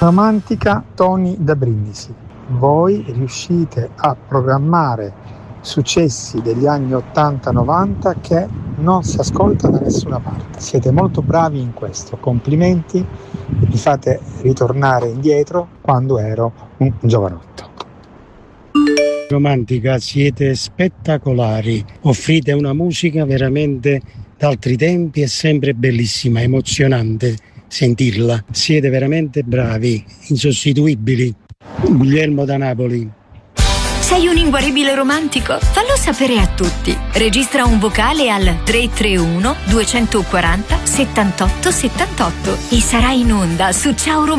Romantica Toni da Brindisi. Voi riuscite a programmare successi degli anni 80-90 che non si ascolta da nessuna parte. Siete molto bravi in questo, complimenti, mi fate ritornare indietro quando ero un giovanotto. Romantica, siete spettacolari, offrite una musica veramente d'altri tempi e sempre bellissima, emozionante sentirla, siete veramente bravi, insostituibili. Guglielmo da Napoli. Sei un inguaribile romantico? Fallo sapere a tutti. Registra un vocale al 331 240 78 78 e sarai in onda su Ciao Romantico.